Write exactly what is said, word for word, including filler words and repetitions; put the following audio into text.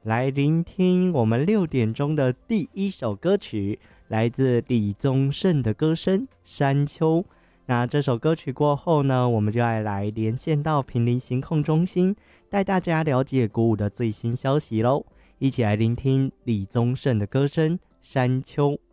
来聆听我们六点钟的第一首歌曲，来自李宗盛的歌声《山丘》。那这首歌曲过后呢，我们就要来连线到坪林行控中心，带大家了解鼓舞的最新消息咯。一起来聆听李宗盛的歌声《山丘》。